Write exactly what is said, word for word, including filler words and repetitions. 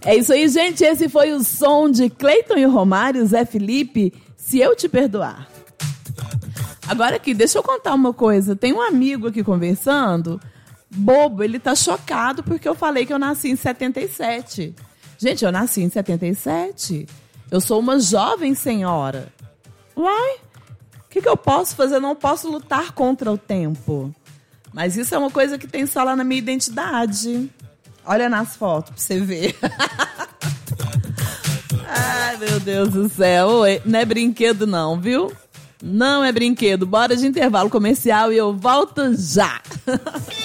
É isso aí, gente. Esse foi o som de Cleiton e Romário, Zé Felipe, Se Eu Te Perdoar. Agora aqui, deixa eu contar uma coisa. Tem um amigo aqui conversando, bobo, ele tá chocado porque eu falei que eu nasci em setenta e sete. Gente, eu nasci em setenta e sete. Eu sou uma jovem senhora. Uai, o que, que eu posso fazer? Eu não posso lutar contra o tempo. Mas isso é uma coisa que tem só lá na minha identidade. Olha nas fotos pra você ver. Ai, meu Deus do céu. Não é brinquedo não, viu? Não é brinquedo. Bora de intervalo comercial e eu volto já.